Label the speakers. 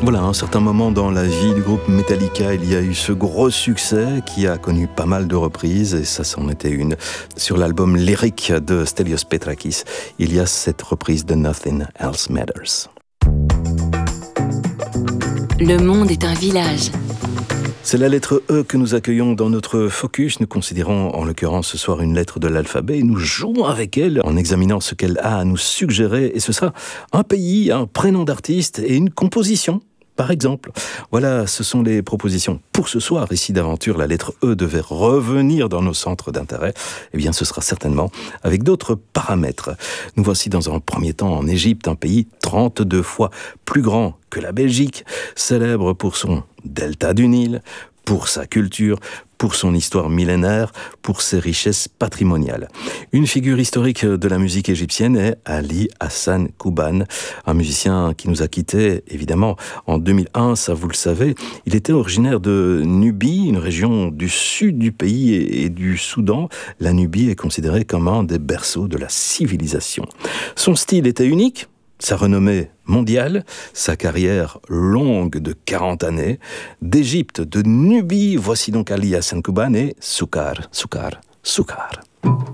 Speaker 1: Voilà, à un certain moment dans la vie du groupe Metallica, il y a eu ce gros succès qui a connu pas mal de reprises, et ça c'en était une. Sur l'album lyrique de Stelios Petrakis, il y a cette reprise de Nothing Else Matters.
Speaker 2: Le monde est un village.
Speaker 1: C'est la lettre E que nous accueillons dans notre focus. Nous considérons en l'occurrence ce soir une lettre de l'alphabet et nous jouons avec elle en examinant ce qu'elle a à nous suggérer. Et ce sera un pays, un prénom d'artiste et une composition. Par exemple, voilà, ce sont les propositions pour ce soir. Et si d'aventure la lettre E devait revenir dans nos centres d'intérêt, eh bien ce sera certainement avec d'autres paramètres. Nous voici dans un premier temps en Égypte, un pays 32 fois plus grand que la Belgique, célèbre pour son delta du Nil, pour sa culture, pour son histoire millénaire, pour ses richesses patrimoniales. Une figure historique de la musique égyptienne est Ali Hassan Kouban, un musicien qui nous a quittés, évidemment, en 2001, ça vous le savez. Il était originaire de Nubie, une région du sud du pays et du Soudan. La Nubie est considérée comme un des berceaux de la civilisation. Son style était unique, sa renommée mondiale, sa carrière longue de 40 années, d'Égypte, de Nubie, voici donc Ali Hassan Kouban et Soukar, Soukar, Soukar.